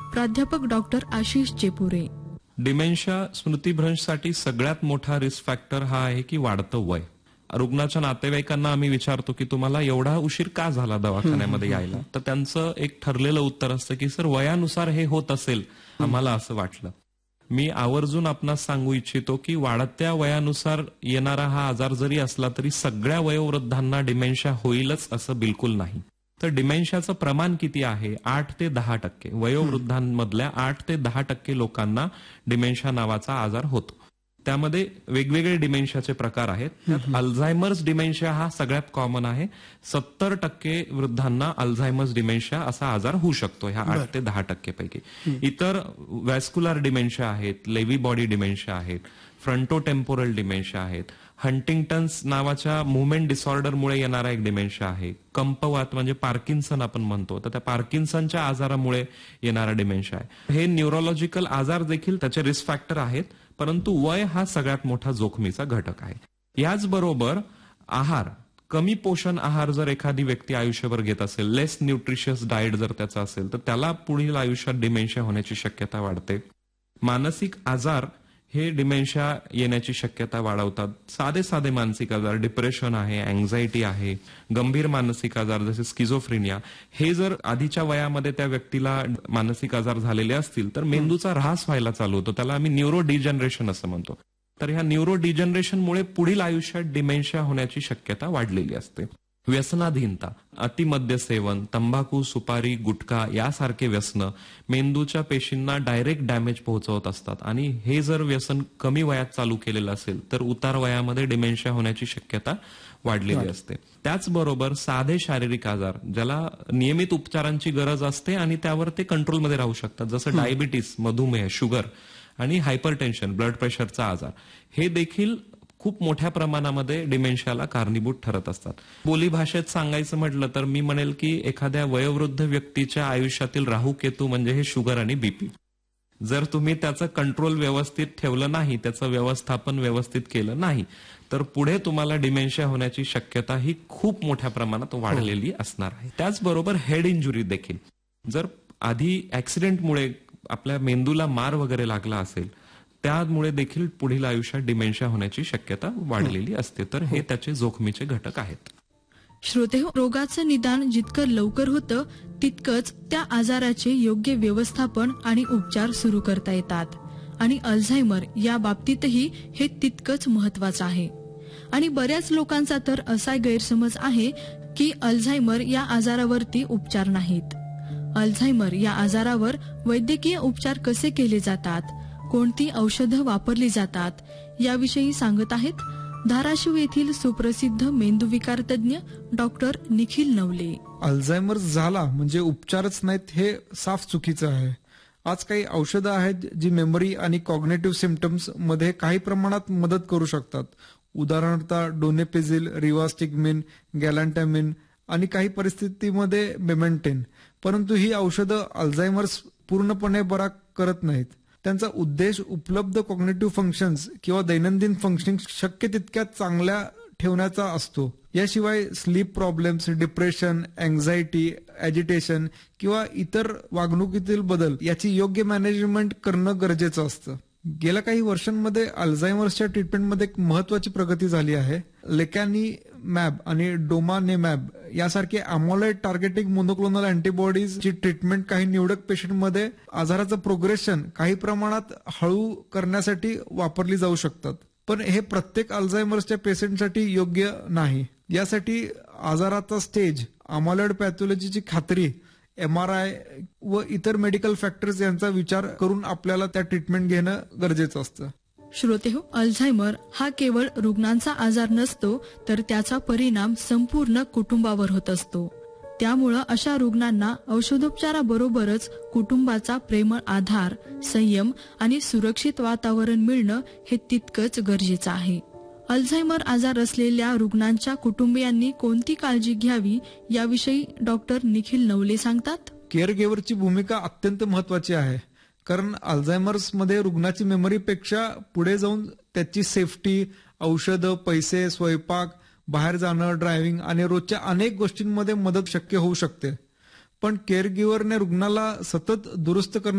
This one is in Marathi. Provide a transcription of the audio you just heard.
प्राध्यापक डॉक्टर आशिष चेपुरे. डिमेन्शिया स्मृतिभ्रंशसाठी सगळ्यात मोठा रिस्क फॅक्टर हा आहे की वाढतं वय. रुग्णाच्या नातेवाईकांना आम्ही विचारतो की तुम्हाला एवढा उशीर का झाला दवाखान्यामध्ये यायला, तर त्यांचं एक ठरलेलं उत्तर असतं की सर वयानुसार हे होत असेल, आम्हाला असं वाटलं. मी आवर्जून आपणास सांगू इच्छितो की वाढत्या वयानुसार येणारा हा आजार जरी असला तरी सगळ्या वयोवृद्धांना डिमेन्शिया होईलच असं बिलकुल नाही. तर डिमेन्शियाचं प्रमाण किती आहे? 8 ते 10%. वयोवृद्धांमधल्या 8 ते 10% लोकांना डिमेन्शिया नावाचा आजार होतो. त्यामध्ये वेगवेगळे डिमेन्शियाचे प्रकार आहेत. त्यात अल्झायमर्स डिमेन्शिया हा सगळ्यात कॉमन आहे. 70% वृद्धांना अल्झायमर्स डिमेन्शिया असा आजार होऊ शकतो ह्या 8 ते 10% पैकी. इतर वॅस्क्युलर डिमेन्शिया आहेत, लेव्ही बॉडी डिमेन्शिया आहेत, फ्रंटोटेम्पोरल डिमेन्शिया आहेत, हंटिंग्टन्स नावाच्या मुवमेंट डिसऑर्डरमुळे येणारा एक डिमेन्शिया आहे, कंपवात म्हणजे पार्किन्सन आपण म्हणतो, तर त्या पार्किन्सनच्या आजारामुळे येणारा डिमेन्शिया आहे. हे न्यूरोलॉजिकल आजार देखील त्याचे रिस्क फॅक्टर आहेत, परंतु वय हा सगळ्यात मोठा जोखमीचा घटक आहे. याचबरोबर आहार, कमी पोषण आहार जर एखादी व्यक्ती आयुष्यभर घेत असेल, लेस न्यूट्रिशियस डाएट जर त्याचा असेल, तर त्याला पुढील आयुष्यात डिमेन्शिया होण्याची शक्यता वाढते. मानसिक आजार हे डिमेन्शिया येण्याची शक्यता वाढवतात. साधे साधे मानसिक आजार, डिप्रेशन आहे, अँझायटी आहे, गंभीर मानसिक आजार जसे स्किझोफ्रेनिया, हे जर आधीच्या वयामध्ये त्या व्यक्तीला मानसिक आजार झालेले असतील तर मेंदूचा ऱ्हास व्हायला चालू होतो. त्याला आम्ही न्यूरो डिजनरेशन असं म्हणतो. तर ह्या न्यूरो डिजनरेशनमुळे पुढील आयुष्यात डिमेन्शिया होण्याची शक्यता वाढलेली असते. व्यसनाधीनता, अतिमद्य सेवन, तंबाखू, सुपारी, गुटखा यासारखे व्यसनं मेंदूच्या पेशींना डायरेक्ट डॅमेज पोहोचवत असतात आणि हे जर व्यसन कमी वयात चालू केलेलं असेल तर उतार वयामध्ये डिमेन्शिया होण्याची शक्यता वाढलेली असते. त्याचबरोबर साधे शारीरिक आजार ज्याला नियमित उपचारांची गरज असते आणि त्यावर ते कंट्रोलमध्ये राहू शकतात, जसं डायबिटीस, मधुमेह, शुगर आणि हायपरटेन्शन, ब्लड प्रेशरचा आजार, हे देखील खूप मोठ्या प्रमाणामध्ये डिमेन्शियाला कारणीभूत ठरत असतात. बोलीभाषेत सांगायचं म्हटलं तर मी म्हणेल की एखाद्या वयोवृद्ध व्यक्तीच्या आयुष्यातील राहू केतू म्हणजे हे शुगर आणि बीपी. जर तुम्ही त्याचं कंट्रोल व्यवस्थित ठेवलं नाही, त्याचं व्यवस्थापन व्यवस्थित केलं नाही, तर पुढे तुम्हाला डिमेन्शिया होण्याची शक्यता ही खूप मोठ्या प्रमाणात वाढलेली असणार आहे. त्याचबरोबर हेड इंजुरी देखील, जर आधी ऍक्सिडेंटमुळे आपल्या मेंदूला मार वगैरे लागला असेल, त्यामुळे देखील पुढील आयुष्यात डिमेन्शिया होण्याची शक्यता वाढलेली असते. तर हे त्याचे जोखमीचे घटक आहेत. श्रोते, रोगाचं निदान जितकं लवकर होतं तितकंच त्या आजाराचे योग्य व्यवस्थापन आणि उपचार सुरू करता येतात. आणि अल्झायमर या बाबतीतही हे तितकंच महत्वाचं आहे. आणि बऱ्याच लोकांचा तर असा गैरसमज आहे की अल्झायमर या आजारावरती उपचार नाहीत. अल्झायमर या आजारावर वैद्यकीय उपचार कसे केले जातात, कोणती औषधं वापरली जातात याविषयी सांगत आहेत धाराशिव येथील सुप्रसिद्ध मेंदूविकार तज्ञ डॉक्टर निखिल नवले. अल्झायमर झाला म्हणजे उपचारच नाहीत हे साफ चुकीचं आहे. आज काही औषधं आहेत जी मेमरी आणि कॉग्नेटिव्ह सिम्पटम्स मध्ये काही प्रमाणात मदत करू शकतात. उदाहरणार्थ डोनेपेझिल, रिवास्टिगमिन, गॅलांटॅमिन आणि काही परिस्थितीमध्ये मेमेंटेन. परंतु ही औषधं अल्झायमर्स पूर्णपणे बरा करत नाहीत. त्यांचा उद्देश उपलब्ध कॉग्निटिव्ह फंक्शन्स किंवा दैनंदिन फंक्शनिंग शक्य तितक्या चांगल्या ठेवण्याचा असतो. याशिवाय स्लीप प्रॉब्लेम्स, डिप्रेशन, अँझायटी, ॲजिटेशन किंवा इतर वागणुकीतील बदल याची योग्य मॅनेजमेंट करणं गरजेचं असतं. गेल्या काही वर्षांमध्ये अल्झायमर्सच्या ट्रीटमेंटमध्ये एक महत्वाची प्रगती झाली आहे. लेकॅनिमॅब आणि डोमानेमॅब यासारखे अमोलॉइड टार्गेटिंग मोनोक्लोनल अँटीबॉडीजची ट्रीटमेंट काही निवडक पेशंटमध्ये आजाराचं प्रोग्रेशन काही प्रमाणात हळू करण्यासाठी वापरली जाऊ शकतात. पण हे प्रत्येक अल्झायमर्सच्या पेशंटसाठी योग्य नाही. यासाठी आजाराचा स्टेज, अमोलॉइड पॅथॉलॉजीची खात्री, MRI व इतर मेडिकल फॅक्टर्स यांचा विचार करून आपल्याला त्या ट्रीटमेंट घेणं गरजेचं असतं. श्रोतेहो, अल्झायमर हा केवळ रुग्णांचा आजार नसतो तर त्याचा परिणाम संपूर्ण कुटुंबावर होत असतो. त्यामुळं अशा रुग्णांना औषधोपचाराबरोबरच कुटुंबाचा प्रेमळ आधार, संयम आणि सुरक्षित वातावरण मिळणं हे तितकंच गरजेचं आहे. अल्झायमर आजार असलेल्या रुग्णांच्या कुटुंबियांनी कोणती काळजी घ्यावी याविषयी डॉक्टर निखिल नवले सांगतात. केअर गिव्हरची भूमिका अत्यंत महत्वाची आहे. कारण अल्झायमर्समध्ये रुग्णाची मेमरीपेक्षा पुढे जाऊन त्याची सेफ्टी, औषधं, पैसे, स्वयंपाक, बाहेर जाणं, ड्रायव्हिंग आणि रोजच्या अनेक गोष्टींमध्ये मदत शक्य होऊ शकते. पण केअर गिव्हरने रुग्णाला सतत दुरुस्त